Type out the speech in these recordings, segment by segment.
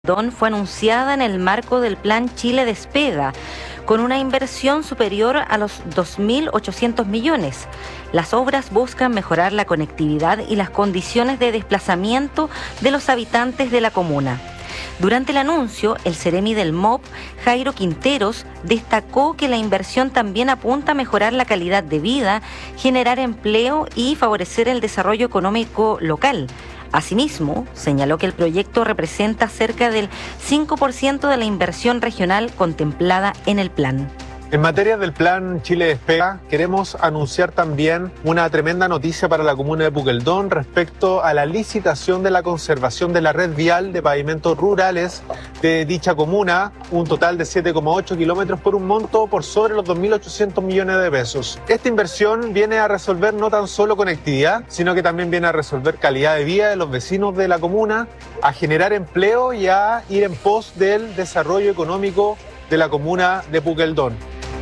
Don fue anunciada en el marco del Plan Chile Despega, con una inversión superior a los 2.800 millones. Las obras buscan mejorar la conectividad y las condiciones de desplazamiento de los habitantes de la comuna. Durante el anuncio, el seremi del MOP, Jairo Quinteros, destacó que la inversión también apunta a mejorar la calidad de vida, generar empleo y favorecer el desarrollo económico local. Asimismo, señaló que el proyecto representa cerca del 5% de la inversión regional contemplada en el plan. En materia del Plan Chile Despega, queremos anunciar también una tremenda noticia para la comuna de Puqueldón respecto a la licitación de la conservación de la red vial de pavimentos rurales de dicha comuna, un total de 7,8 kilómetros por un monto por sobre los 2.800 millones de pesos. Esta inversión viene a resolver no tan solo conectividad, sino que también viene a resolver calidad de vida de los vecinos de la comuna, a generar empleo y a ir en pos del desarrollo económico de la comuna de Puqueldón.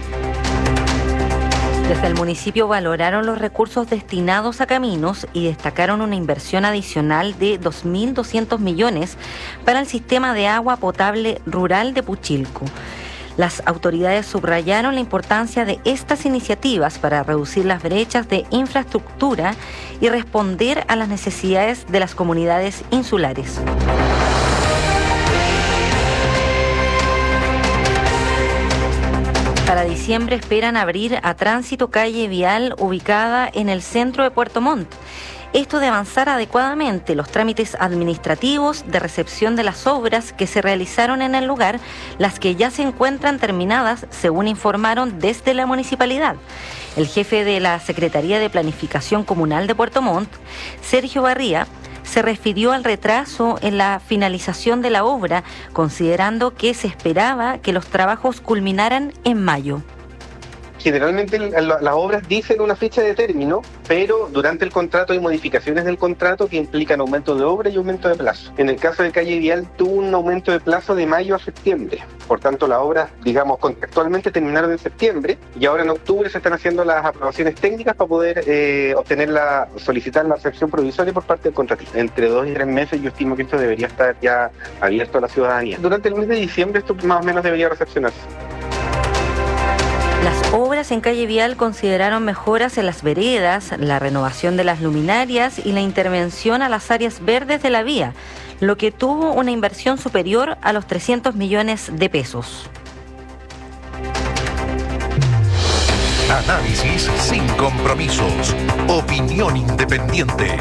Desde el municipio valoraron los recursos destinados a caminos y destacaron una inversión adicional de 2.200 millones para el sistema de agua potable rural de Puchilco. Las autoridades subrayaron la importancia de estas iniciativas para reducir las brechas de infraestructura y responder a las necesidades de las comunidades insulares. Para diciembre esperan abrir a tránsito calle vial ubicada en el centro de Puerto Montt. Esto de avanzar adecuadamente los trámites administrativos de recepción de las obras que se realizaron en el lugar, las que ya se encuentran terminadas, según informaron desde la municipalidad. El jefe de la Secretaría de Planificación Comunal de Puerto Montt, Sergio Barría, se refirió al retraso en la finalización de la obra, considerando que se esperaba que los trabajos culminaran en mayo. Generalmente las obras dicen una fecha de término, pero durante el contrato hay modificaciones del contrato que implican aumento de obra y aumento de plazo. En el caso de Calle Vial tuvo un aumento de plazo de mayo a septiembre. Por tanto, las obras, contractualmente terminaron en septiembre y ahora en octubre se están haciendo las aprobaciones técnicas para poder solicitar la recepción provisoria por parte del contratista. Entre 2 y 3 meses yo estimo que esto debería estar ya abierto a la ciudadanía. Durante el mes de diciembre esto más o menos debería recepcionarse. Las obras en Calle Vial consideraron mejoras en las veredas, la renovación de las luminarias y la intervención a las áreas verdes de la vía, lo que tuvo una inversión superior a los 300 millones de pesos. Análisis sin compromisos. Opinión independiente.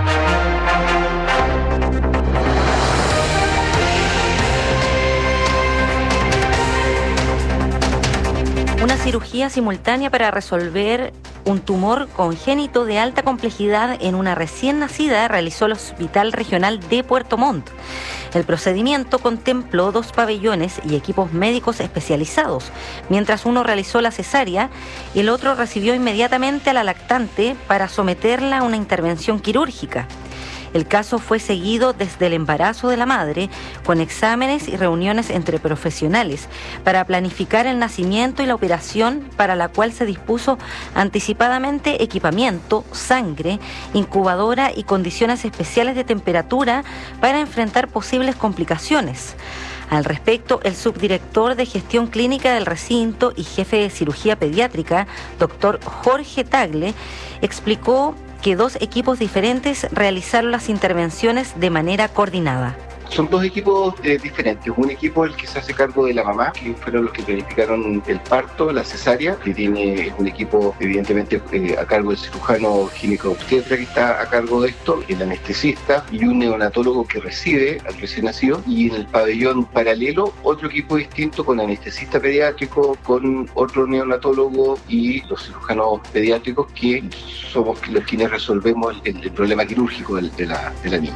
Una cirugía simultánea para resolver un tumor congénito de alta complejidad en una recién nacida realizó el Hospital Regional de Puerto Montt. El procedimiento contempló 2 pabellones y equipos médicos especializados, mientras uno realizó la cesárea y el otro recibió inmediatamente a la lactante para someterla a una intervención quirúrgica. El caso fue seguido desde el embarazo de la madre, con exámenes y reuniones entre profesionales para planificar el nacimiento y la operación, para la cual se dispuso anticipadamente equipamiento, sangre, incubadora y condiciones especiales de temperatura para enfrentar posibles complicaciones. Al respecto, el subdirector de gestión clínica del recinto y jefe de cirugía pediátrica, doctor Jorge Tagle, explicó que 2 equipos diferentes realizaron las intervenciones de manera coordinada. Son 2 equipos diferentes. Un equipo el que se hace cargo de la mamá, que fueron los que planificaron el parto, la cesárea, que tiene un equipo evidentemente a cargo del cirujano ginecobstetra que está a cargo de esto, el anestesista y un neonatólogo que recibe al recién nacido, y en el pabellón paralelo otro equipo distinto con anestesista pediátrico, con otro neonatólogo y los cirujanos pediátricos, que somos los quienes resolvemos el problema quirúrgico de la niña.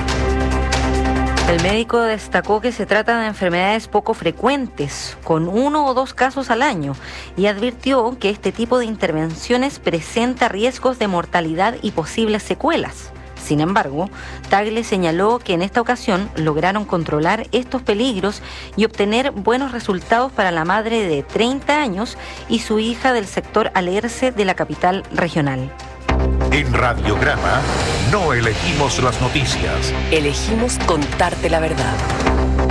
El médico destacó que se trata de enfermedades poco frecuentes, con 1 o 2 casos al año, y advirtió que este tipo de intervenciones presenta riesgos de mortalidad y posibles secuelas. Sin embargo, Tagle señaló que en esta ocasión lograron controlar estos peligros y obtener buenos resultados para la madre de 30 años y su hija del sector Alerce de la capital regional. En Radiograma no elegimos las noticias. Elegimos contarte la verdad.